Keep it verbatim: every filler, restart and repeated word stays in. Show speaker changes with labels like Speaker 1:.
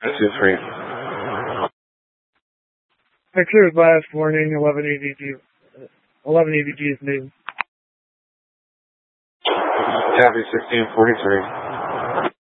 Speaker 1: two three.
Speaker 2: Pictures last warning, eleven E V G, eleven E V G is new.
Speaker 1: Copy sixteen forty-three.